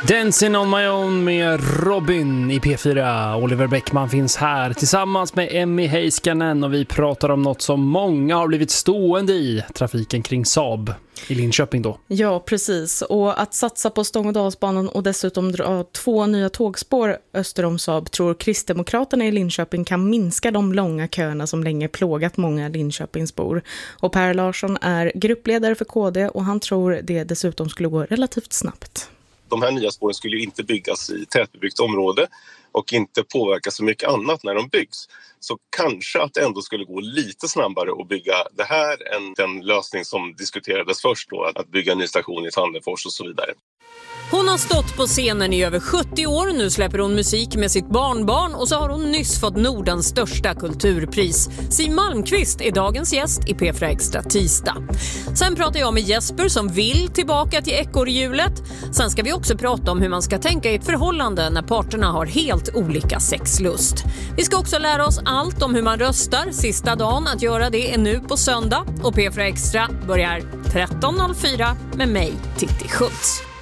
Dancing on my own med Robin i P4. Oliver Bäckman finns här tillsammans med Emmy Heiskanen och vi pratar om något som många har blivit stående i, trafiken kring Saab i Linköping då. Ja, precis. Och att satsa på Stångådalsbanan och dessutom dra 2 nya tågspår öster om Saab tror Kristdemokraterna i Linköping kan minska de långa köerna som länge plågat många Linköpingsbor. Och Per Larsson är gruppledare för KD och han tror det dessutom skulle gå relativt snabbt. De här nya spåren skulle ju inte byggas i tätbebyggt område och inte påverka så mycket annat när de byggs. Så kanske att det ändå skulle gå lite snabbare att bygga det här än den lösning som diskuterades först då, att bygga en ny station i Tandefors och så vidare. Hon har stått på scenen i över 70 år, nu släpper hon musik med sitt barnbarn och så har hon nyss fått Nordens största kulturpris. Siw Malmkvist är dagens gäst i P4 Extra tisdag. Sen pratar jag med Jesper som vill tillbaka till ekorrhjulet. Sen ska vi också prata om hur man ska tänka i ett förhållande när parterna har helt olika sexlust. Vi ska också lära oss allt om hur man röstar. Sista dagen att göra det är nu på söndag och P4 Extra börjar 13.04 med mig, Titti Schultz.